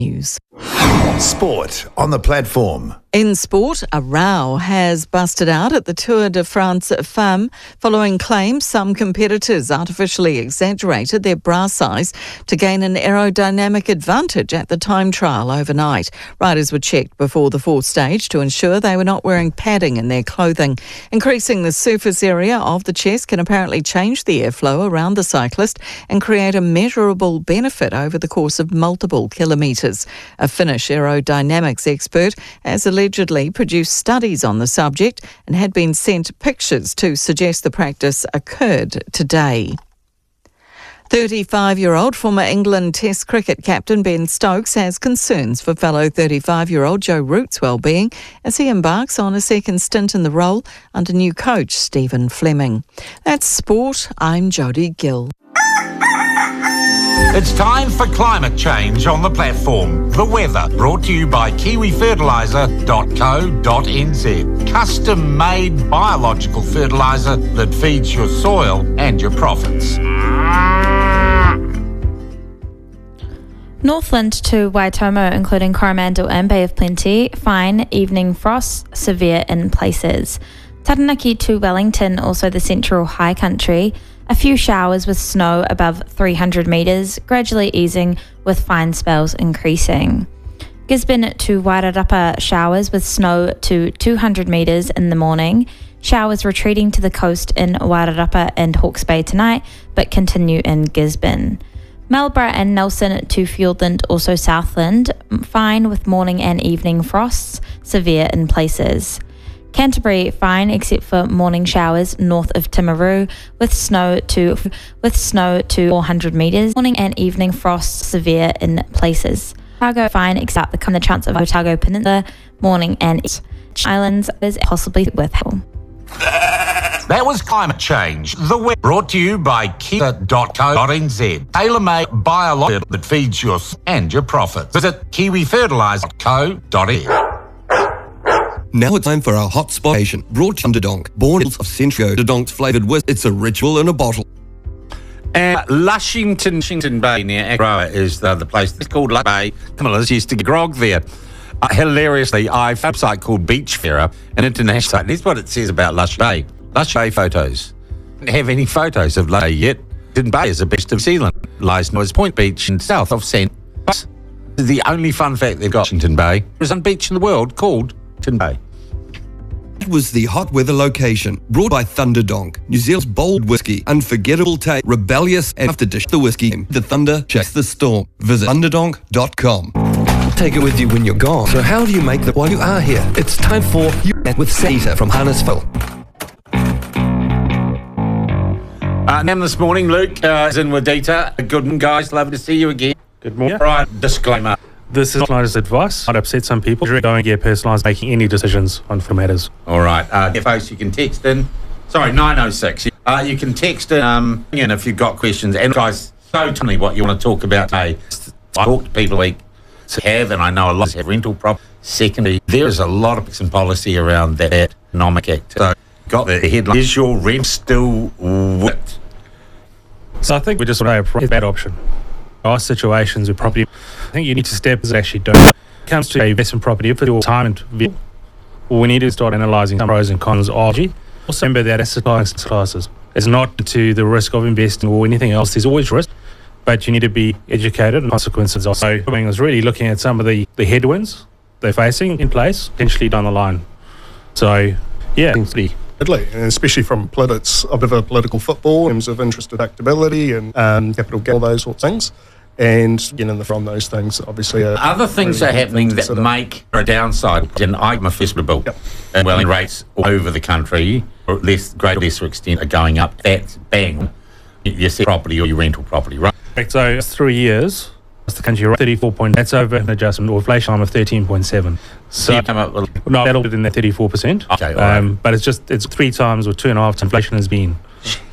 News. Sport on the platform. In sport, a row has busted out at the Tour de France Femmes following claims some competitors artificially exaggerated their bra size to gain an aerodynamic advantage at the time trial overnight. Riders were checked before the fourth stage to ensure they were not wearing padding in their clothing. Increasing the surface area of the chest can apparently change the airflow around the cyclist and create a measurable benefit over the course of multiple kilometres. A Finnish aerodynamics expert has allegedly produced studies on the subject and had been sent pictures to suggest the practice occurred today. 35-year-old former England Test cricket captain Ben Stokes has concerns for fellow 35-year-old Joe Root's well-being as he embarks on a second stint in the role under new coach Stephen Fleming. That's sport. I'm Jodie Gill. It's time for climate change on the platform. The weather, brought to you by kiwifertiliser.co.nz. Custom-made biological fertiliser that feeds your soil and your profits. Northland to Waitomo, including Coromandel and Bay of Plenty, fine, evening frost, severe in places. Taranaki to Wellington, also the central high country, a few showers with snow above 300 metres, gradually easing with fine spells increasing. Gisborne to Wairarapa, showers with snow to 200 metres in the morning, showers retreating to the coast in Wairarapa and Hawke's Bay tonight, but continue in Gisborne. Marlborough and Nelson to Fiordland, also Southland, fine with morning and evening frosts, severe in places. Canterbury, fine except for morning showers north of Timaru with snow to 400 metres, morning and evening frosts, severe in places. Otago, fine except the chance of Otago Peninsula, morning and islands is possibly with hail. That was climate change. The weather, brought to you by kiwi.co.nz. Tailor-made biological that feeds your and your profits. Visit kiwifertiliser.co.nz. Now it's time for our hotspot station, brought to Thunderdonk. Born of Centrio Donks flavoured with it's a ritual in a bottle. Lushington Bay near Agroa is the place. It's called Lush Bay. Camillers used to get grog there. Hilariously, I found a website called Beachfarer, an international site. Here's what it says about Lush Bay. Lush Bay photos. Don't have any photos of Lush Bay yet. Lushington Bay is the best of New Zealand. Lies Noise Point Beach in south of St. The only fun fact they've got Lushington Bay is a beach in the world called Lushington Bay. That was the hot weather location, brought by Thunderdonk, New Zealand's bold whiskey, unforgettable taste, rebellious and after dish the whiskey. The thunder chase the storm. Visit thunderdonk.com. Take it with you when you're gone. So how do you make that while you are here? It's time for You with Sanita from Harnessville. Now this morning, Luke is in with Dita. Good morning, guys. Lovely to see you again. Good morning. Right, disclaimer. This is personalised advice. Might upset some people. Don't get personalised making any decisions on football matters. All right. Folks, you can text in. Sorry, 906. You can text in if you've got questions. And guys, so tell me what you want to talk about today. I talk to people we have, and I know a lot have rental property. Secondly, there is a lot of some policy around that economic act. So, got the headline. Is your rent still worth? So I think we just want to a bad option. There are situations with property. I think you need to step as actually don't. When it comes to investment property, if it's your retirement vehicle, we need to start analysing some pros and cons of it. Also remember that asset classes. It's not to the risk of investing or anything else. There's always risk, but you need to be educated on consequences. So I was really looking at some of the headwinds they're facing in place, potentially down the line. So, yeah, and especially from it's a bit of a political football in terms of interest deductibility and capital gain, all those sorts of things. And from those things, obviously, other things really are happening that make a downside. And I'm a festival, and rates all over the country, or lesser extent, are going up. That's bang. Your property or your rental property, right? So 3 years, the country 34 point. That's over an adjustment or inflation of 13.7. So you come up with that'll be in that 34%. Okay, all right. But it's 3 times or 2.5 times inflation has been.